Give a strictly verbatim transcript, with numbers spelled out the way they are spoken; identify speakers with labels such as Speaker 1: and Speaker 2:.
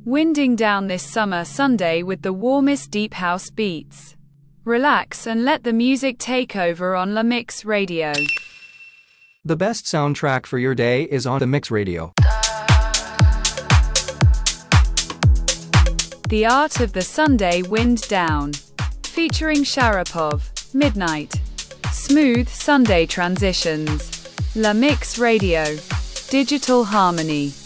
Speaker 1: Winding down this summer Sunday with the warmest deep house beats. Relax and let the music take over on La Mix Radio.
Speaker 2: The best soundtrack for your day is on La Mix Radio.
Speaker 1: The Art of the Sunday Wind Down. Featuring Sharapov, Midnight. Smooth Sunday transitions. La Mix Radio. Digital Harmony.